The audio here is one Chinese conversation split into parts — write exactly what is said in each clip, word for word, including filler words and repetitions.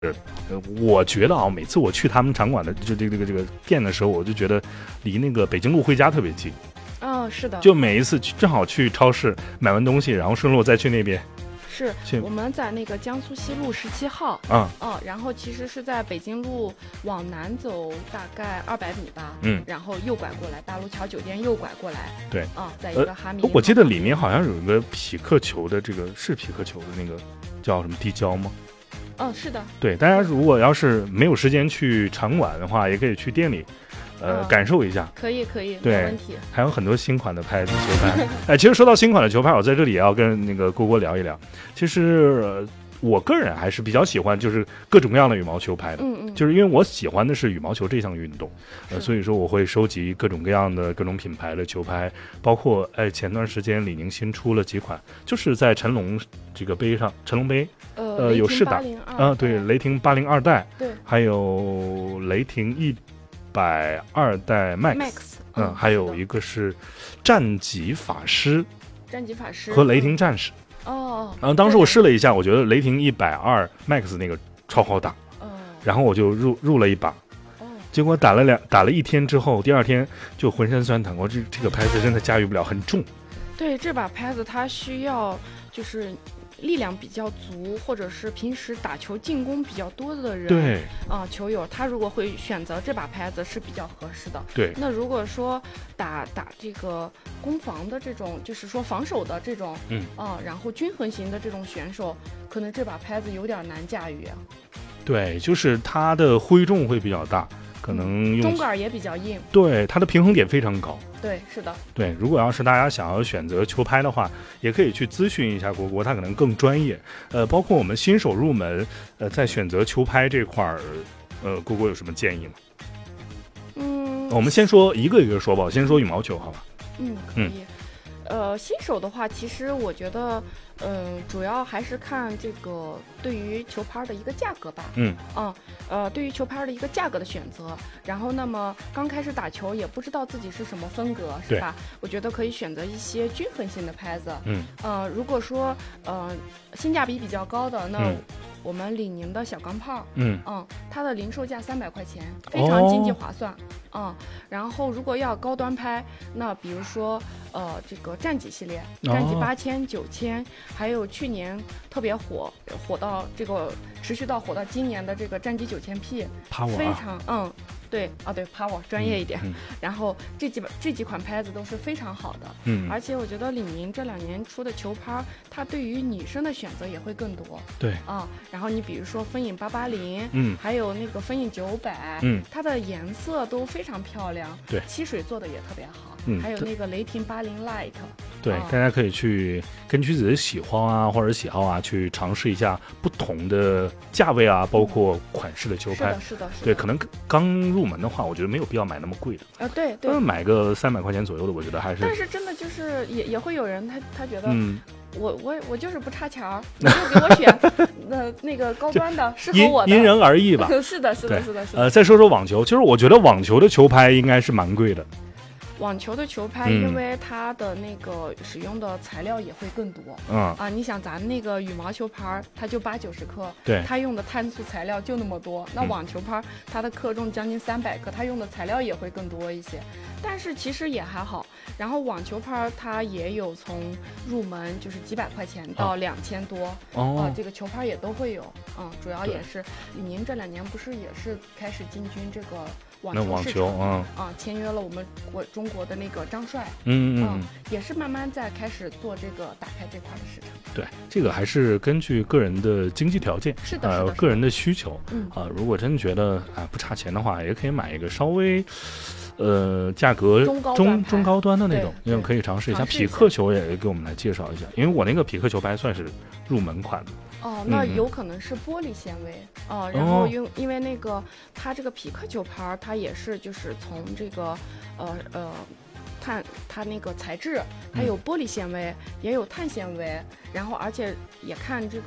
呃，我觉得啊，每次我去他们场馆的就这个这个这个店的时候，我就觉得离那个北京路回家特别近。 嗯、是的， 就每一次去正好去超市买完东西，然后顺路再去那边。 是去我们在那个江苏西路十七号， 啊， 哦，然后其实是在北京路往南走大概二百米吧， 嗯， 然后右拐过来，大路桥酒店右拐过来， 对， 啊，在一个哈密、 呃，我记得里面好像有一个匹克球的，这个是匹克球的那个叫什么地胶吗？ 嗯，是的， 对，大家如果要是没有时间去场馆的话，也可以去店里，呃， 嗯感受一下。 可以可以， 对没问题。 还有很多新款的拍子球拍。哎，其实说到新款的球拍，我在这里也要跟那个郭郭聊一聊。其实、呃我个人还是比较喜欢，就是各种各样的羽毛球拍的。 嗯嗯， 就是因为我喜欢的是羽毛球这项运动，呃， 是所以说我会收集各种各样的各种品牌的球拍，包括哎前段时间李宁新出了几款，就是在成龙这个杯上，成龙杯呃呃有试打，啊，对，雷霆八零二代， 对， 还有雷霆一百二代 Max，, Max 嗯， 嗯还有一个是战戟法师战戟法师和雷霆战士。 哦， 然后当时我试了一下，我觉得雷霆一百二 Max 那个超好打， 哦， 然后我就入入了一把。 哦， 结果打了两打了一天之后，第二天就浑身酸疼。我这这个拍子真的驾驭不了，很重。 对，这把拍子它需要就是力量比较足，或者是平时打球进攻比较多的人， 对啊、球友他如果会选择这把拍子是比较合适的。 对， 那如果说打打这个攻防的这种，就是说防守的这种， 嗯啊、然后均衡型的这种选手，可能这把拍子有点难驾驭啊。 对，就是它的挥重会比较大，可能用中杆也比较硬。 对它的平衡点非常高。 对，是的。 对，如果要是大家想要选择球拍的话，也可以去咨询一下国国，他可能更专业。呃，包括我们新手入门，呃，在选择球拍这块儿，呃，国国有什么建议吗？ 嗯， 我们先说一个一个说吧，我先说羽毛球，好吧？ 嗯，可以。呃，新手的话，其实我觉得，嗯、主要还是看这个对于球拍的一个价格吧。 嗯， 啊，呃，对于球拍的一个价格的选择，然后那么刚开始打球也不知道自己是什么风格，是吧？我觉得可以选择一些均衡性的拍子。 嗯， 呃，如果说呃性价比比较高的，那嗯我们李宁的小钢炮， 嗯嗯，它的零售价三百块钱，非常经济划算。嗯，然后如果要高端拍，那比如说呃这个战戟系列，战戟八千、九千，还有去年特别火火到这个持续到火到今年的这个战戟九千 P， 非常嗯。对啊，对 ，Power 专业一点， 嗯嗯、 然后这几这几款拍子都是非常好的， 嗯， 而且我觉得李宁这两年出的球拍，它对于女生的选择也会更多， 对啊，然后你比如说风影八八零， 嗯， 还有那个风影九百， 嗯， 它的颜色都非常漂亮， 对， 漆水做的也特别好， 嗯， 还有那个雷霆八零 Light， 对、 啊， 大家可以去根据自己的喜好啊或者喜好啊，去尝试一下不同的价位啊，包括款式的球拍， 是的，是的，是的， 对，可能刚入门的话，我觉得没有必要买那么贵的， 啊，对对， 买个三百块钱左右的，我觉得还是， 但是真的就是也也会有人他他觉得， 嗯。 我我我就是不差钱儿，你就给我选那那个高端的，适合我的， 因因人而异吧。 是的，是的，是的，是的。 呃，再说说网球，其实我觉得网球的球拍应该是蛮贵的。 网球的球拍，因为它的那个使用的材料也会更多。 嗯啊，你想咱那个羽毛球拍，它就八九十克， 对， 它用的碳素材料就那么多。那网球拍，它的克重将近三百克，它用的材料也会更多一些。但是其实也还好。然后网球拍它也有从入门就是几百块钱到两千多， 哦， 啊，这个球拍也都会有。嗯，主要也是李宁这两年不是也是开始进军这个网球市场， 嗯啊，签约了我们国中国的那个张帅， 嗯嗯嗯， 也是慢慢在开始做这个打开这块的市场。 对，这个还是根据个人的经济条件， 是的， 呃， 是的个人的需求， 嗯啊、呃，如果真觉得啊、呃、不差钱的话，也可以买一个稍微。呃，价格中高中中高端的那种， 因为可以尝试一下。匹克球也给我们来介绍一下，因为我那个匹克球拍算是入门款的。 哦，那有可能是玻璃纤维哦，然后因因为那个它这个匹克球拍，它也是就是从这个呃呃。碳它那个材质，它有玻璃纤维，嗯、也有碳纤维，然后而且也看这个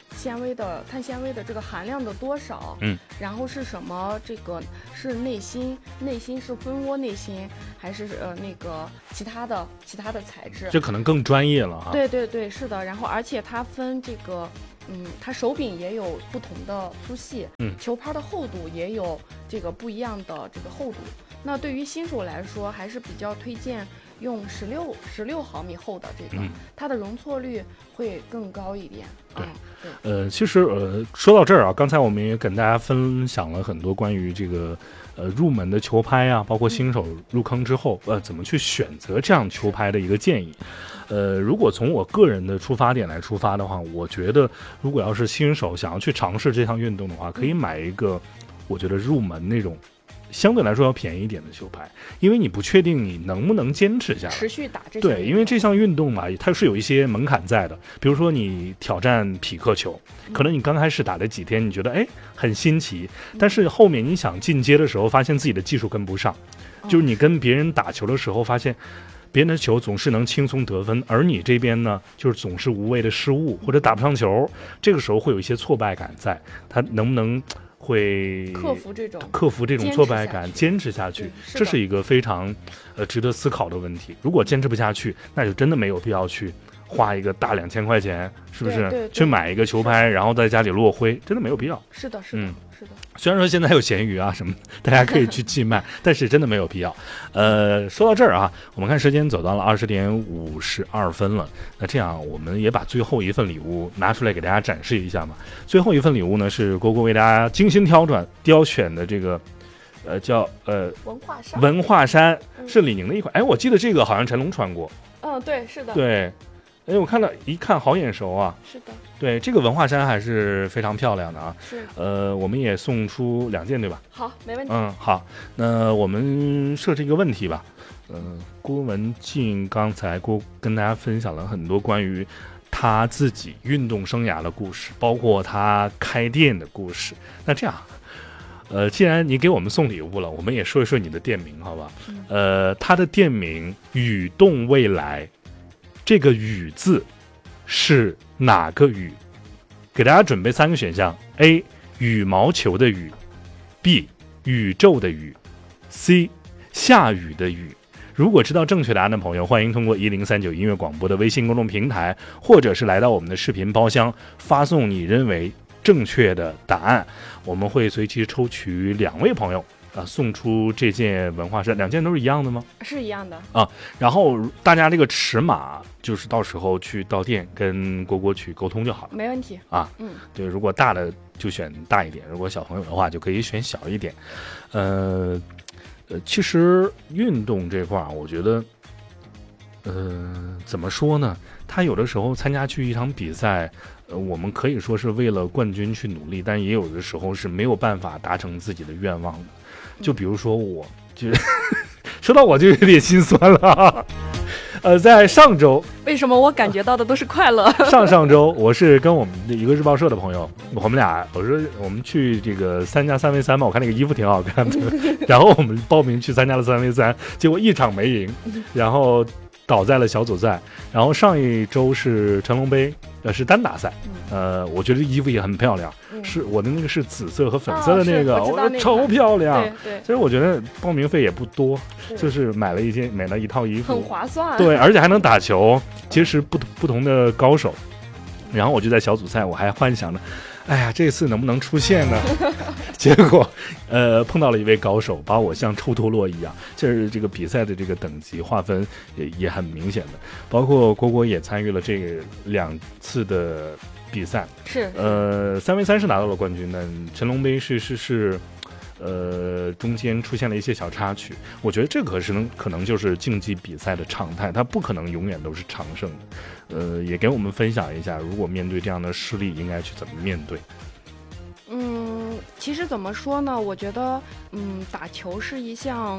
纤维的碳纤维的这个含量的多少， 嗯， 然后是什么？这个是内芯，内芯是蜂窝内芯，还是呃那个其他的其他的材质？ 这可能更专业了哈。 对对对，是的。然后而且它分这个，嗯，它手柄也有不同的粗细， 嗯， 球拍的厚度也有这个不一样的这个厚度。那对于新手来说，还是比较推荐用十六十六毫米厚的这个， 嗯、 它的容错率会更高一点。 对， 嗯、 对，呃，其实呃，说到这儿啊，刚才我们也跟大家分享了很多关于这个呃入门的球拍啊，包括新手入坑之后，呃，怎么去选择这样球拍的一个建议。呃，如果从我个人的出发点来出发的话，我觉得如果要是新手想要去尝试这项运动的话，可以买一个，我觉得入门那种相对来说要便宜一点的球拍，因为你不确定你能不能坚持下来， 持续打这项对，因为这项运动嘛，它是有一些门槛在的。比如说你挑战匹克球，可能你刚开始打了几天，你觉得哎很新奇，但是后面你想进阶的时候，发现自己的技术跟不上，就是你跟别人打球的时候，发现别人的球总是能轻松得分，而你这边呢，就是总是无谓的失误或者打不上球，这个时候会有一些挫败感在，他能不能会克服这种克服这种挫败感，坚持下去，这是一个非常呃值得思考的问题。如果坚持不下去，那就真的没有必要去花一个大两千块钱，是不是？ 对对对， 去买一个球拍，然后在家里落灰，真的没有必要。 是的，是的， 嗯， 是的。 虽然说现在有闲鱼啊什么，大家可以去寄卖，但是真的没有必要。呃，说到这儿啊，我们看时间走到了二十点五十二分了。那这样，我们也把最后一份礼物拿出来给大家展示一下嘛。最后一份礼物呢，是蝈蝈为大家精心挑转挑选的这个，呃，叫呃文化衫。 文化衫是李宁的一款。哎，我记得这个好像成龙穿过。 嗯，对，是的。 对。哎，我看到一看好眼熟啊！ 是的， 对，这个文化衫还是非常漂亮的啊。 是， 呃，我们也送出两件，对吧？ 好，没问题。 嗯，好，那我们设置一个问题吧。嗯、呃，郭文静刚才郭跟大家分享了很多关于他自己运动生涯的故事，包括他开店的故事。那这样，呃，既然你给我们送礼物了，我们也说一说你的店名，好吧？ 嗯、 呃，他的店名宇动未来。这个宇字是哪个宇？给大家准备三个选项 ：A. 羽毛球的羽 ，B. 宇宙的宇 ，C. 下雨的雨。如果知道正确答案的朋友，欢迎通过一零三九音乐广播的微信公众平台，或者是来到我们的视频包厢，发送你认为正确的答案，我们会随机抽取两位朋友。啊，送出这件文化衫，两件都是一样的吗？ 是一样的啊。然后大家这个尺码，就是到时候去到店跟蝈蝈去沟通就好了。 没问题啊。 嗯， 对，如果大的就选大一点，如果小朋友的话就可以选小一点。呃呃，其实运动这块儿，我觉得，呃，怎么说呢？他有的时候参加去一场比赛。呃，我们可以说是为了冠军去努力，但也有的时候是没有办法达成自己的愿望的。就比如说我，就说到我就有点心酸了。呃，在上周， 为什么我感觉到的都是快乐？ 上上周，我是跟我们的一个日报社的朋友，我们俩，我说我们去这个参加三 v 三嘛，我看那个衣服挺好看的，然后我们报名去参加了三 v 三，结果一场没赢，然后倒在了小组赛。然后上一周是成龙杯，呃，是单打赛，呃，我觉得衣服也很漂亮，嗯、是我的那个是紫色和粉色的那个， 哦、 我说超漂亮。 对对， 其实我觉得报名费也不多，就是买了一件买了一套衣服， 很划算。 对，而且还能打球。其实不不同的高手，然后我就在小组赛，我还幻想着，哎呀，这次能不能出现呢？结果，呃，碰到了一位高手，把我像抽陀螺一样。就是这个比赛的这个等级划分也也很明显的，包括蝈蝈也参与了这个两次的比赛。 是， 呃，三 v 三是拿到了冠军，但成龙杯是是是。呃，中间出现了一些小插曲，我觉得这可是能可能就是竞技比赛的常态，它不可能永远都是常胜的。呃，也给我们分享一下，如果面对这样的失利，应该去怎么面对？ 嗯，其实怎么说呢？我觉得，嗯，打球是一项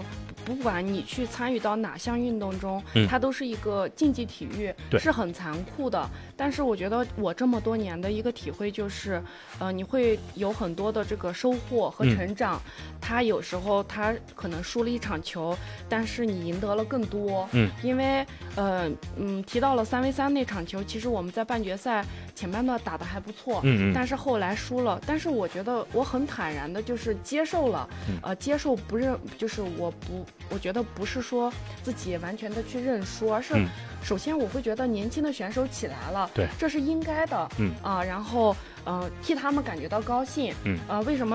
不管你去参与到哪项运动中， 嗯、 它都是一个竞技体育，是很残酷的。但是我觉得我这么多年的一个体会就是，呃，你会有很多的这个收获和成长。嗯、他有时候他可能输了一场球，但是你赢得了更多。 嗯， 因为呃嗯提到了三 v 三那场球，其实我们在半决赛前半段打得还不错， 嗯嗯， 但是后来输了。但是我觉得我很坦然的，就是接受了， 嗯、 呃，接受不认，就是我不，我觉得不是说自己完全的去认输，而是首先我会觉得年轻的选手起来了， 对， 这是应该的， 嗯啊、呃，然后呃替他们感觉到高兴， 嗯， 呃，为什么？